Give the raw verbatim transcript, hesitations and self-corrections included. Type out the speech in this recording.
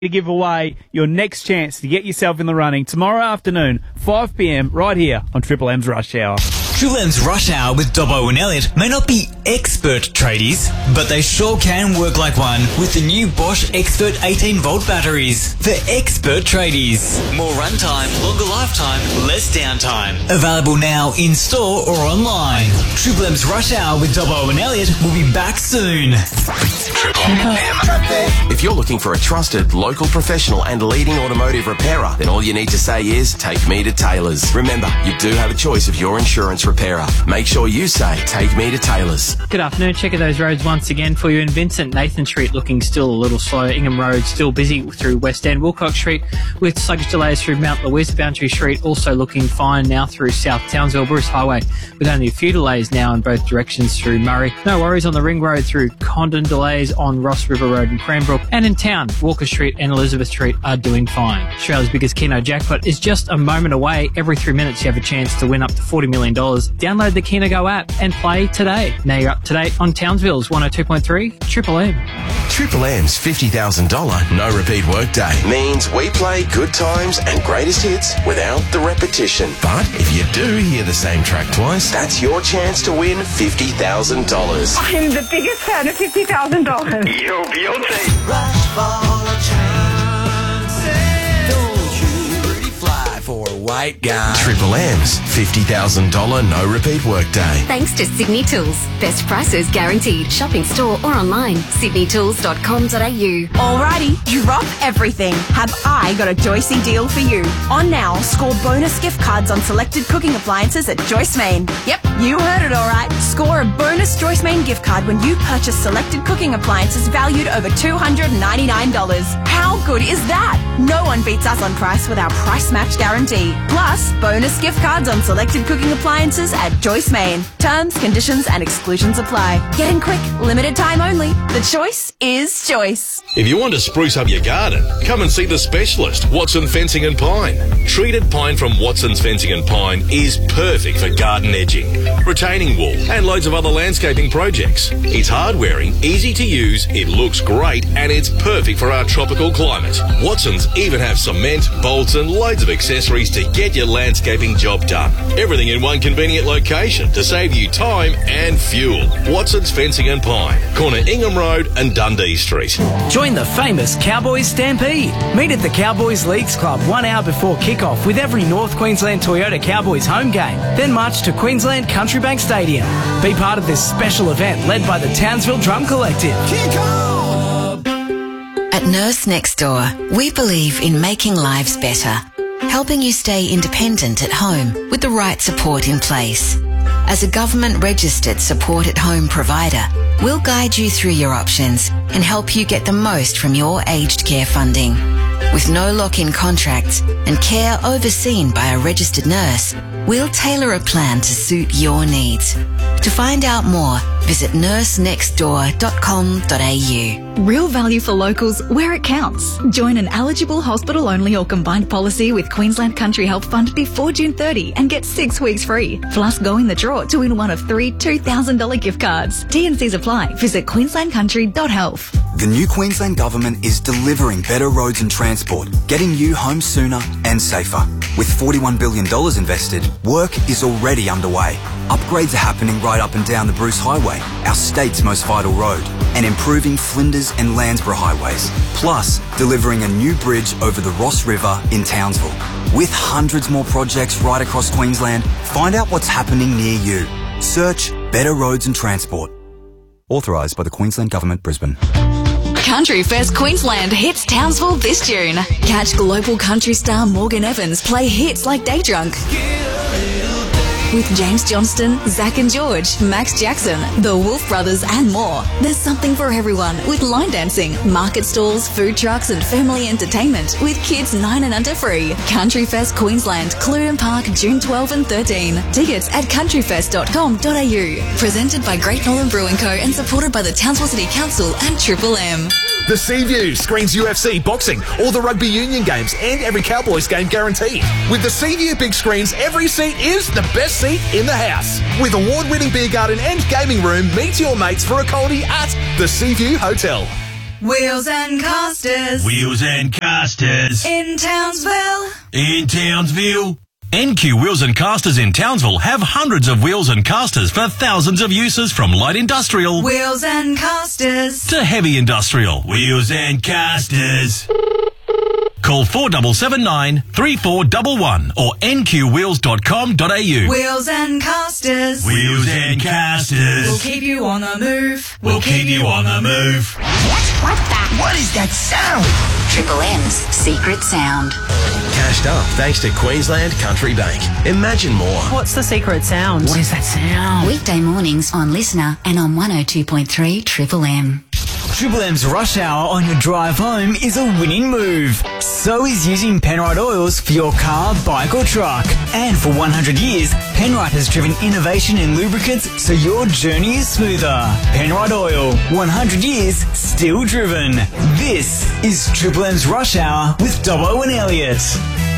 to give away your next chance to get yourself in the running tomorrow afternoon, five p.m, right here on Triple M's Rush Hour. Triple M's Rush Hour with Dobbo and Elliot may not be expert tradies, but they sure can work like one with the new Bosch Expert eighteen volt batteries. For expert tradies. More runtime, longer lifetime, less downtime. Available now in store or online. Triple M's Rush Hour with Dobbo and Elliot will be back soon. Triple M. If you're looking for a trusted, local professional and leading automotive repairer, then all you need to say is, take me to Taylor's. Remember, you do have a choice of your insurance repairer. Make sure you say, take me to Taylor's. Good afternoon. Checking those roads once again for you. In Vincent, Nathan Street looking still a little slow. Ingham Road still busy through West End. Wilcox Street with sluggish delays through Mount Louise. Boundary Street also looking fine now through South Townsville. Bruce Highway with only a few delays now in both directions through Murray. No worries on the Ring Road through Condon. Delays on Ross River Road in Cranbrook. And in town, Walker Street and Elizabeth Street are doing fine. Australia's biggest Keno jackpot is just a moment away. Every three minutes you have a chance to win up to forty million dollars. Download the Keno Go app and play today. Now you're up to date on Townsville's one oh two point three Triple M. Triple M's fifty thousand dollars no repeat workday means we play good times and greatest hits without the repetition. But if you do hear the same track twice, that's your chance to win fifty thousand dollars. I'm the biggest fan of fifty thousand dollars. Yo, Beyonce. Rush for a chance. Don't you pretty fly for a white guy. Triple M's fifty thousand dollars no repeat workday. Thanks to Sydney Tools. Best prices guaranteed. Shopping store or online. sydney tools dot com dot a u. Alrighty, drop everything. Have I got a Joycey deal for you? On now, score bonus gift cards on selected cooking appliances at Joyce Main. Yep, you heard it alright. Score a bonus Joyce Main gift card when you purchase selected cooking appliances valued over two hundred ninety-nine dollars. How good is that? No one beats us on price with our price match guarantee. Plus, bonus gift cards on selected cooking appliances at Joyce Main. Terms, conditions and exclusions apply. Get in quick, limited time only. The choice is choice. If you want to spruce up your garden, come and see the specialist, Watson Fencing and Pine. Treated pine from Watson's Fencing and Pine is perfect for garden edging, retaining wall and loads of other landscaping projects. It's hard-wearing, easy to use, it looks great and it's perfect for our tropical climate. Watson's even have cement, bolts and loads of accessories to get your landscaping job done. Everything in one convenient location to save you time and fuel. Watson's Fencing and Pine, corner Ingham Road and Dundee Street. Join the famous Cowboys Stampede. Meet at the Cowboys Leagues Club one hour before kickoff with every North Queensland Toyota Cowboys home game. Then march to Queensland Country Bank Stadium. Be part of this special event led by the Townsville Drum Collective. Kick on! At Nurse Next Door, we believe in making lives better, helping you stay independent at home with the right support in place. As a government-registered support-at-home provider, we'll guide you through your options and help you get the most from your aged care funding. With no lock-in contracts and care overseen by a registered nurse, we'll tailor a plan to suit your needs. To find out more, visit nurse next door dot com dot a u. Real value for locals where it counts. Join an eligible hospital-only or combined policy with Queensland Country Health Fund before June thirtieth and get six weeks free. Plus, go in the draw to win one of three two thousand dollars gift cards. T and Cs apply. Visit queensland country dot health. The new Queensland Government is delivering better roads and transport, getting you home sooner and safer. With forty-one billion dollars invested, work is already underway. Upgrades are happening right up and down the Bruce Highway, our state's most vital road, and improving Flinders and Landsborough highways. Plus, delivering a new bridge over the Ross River in Townsville. With hundreds more projects right across Queensland, find out what's happening near you. Search Better Roads and Transport. Authorised by the Queensland Government, Brisbane. Country Fest Queensland hits Townsville this June. Catch global country star Morgan Evans play hits like Day Drunk with James Johnston, Zach and George, Max Jackson, the Wolf Brothers and more. There's something for everyone with line dancing, market stalls, food trucks and family entertainment with kids nine and under free. Country Fest Queensland, Cluden Park, June twelfth and thirteenth. Tickets at country fest dot com dot a u. Presented by Great Northern Brewing Co and supported by the Townsville City Council and Triple M. The Seaview screens U F C, boxing, all the rugby union games and every Cowboys game guaranteed. With the Seaview big screens, every seat is the best seat in the house. With award-winning beer garden and gaming room, meet your mates for a coldie at the Seaview Hotel. Wheels and casters. Wheels and casters. In Townsville. In Townsville. N Q Wheels and Casters in Townsville have hundreds of wheels and casters for thousands of uses, from light industrial Wheels and casters to heavy industrial. Wheels and casters. Call four seven seven nine, three four one one or n q wheels dot com dot a u. Wheels and casters. Wheels and casters. We'll keep you on the move. We'll, we'll keep, keep you on the move. What? What the? What is that sound? Triple M's secret sound. Cashed up thanks to Queensland Country Bank. Imagine more. What's the secret sound? What is that sound? Weekday mornings on Listener and on one oh two point three Triple M. Triple M's rush hour on your drive home is a winning move. So is using Penrite oils for your car, bike or truck. And for one hundred years, Penrite has driven innovation in lubricants so your journey is smoother. Penrite oil, one hundred years, still driven. This is Triple M's rush hour with Dobbo and Elliot.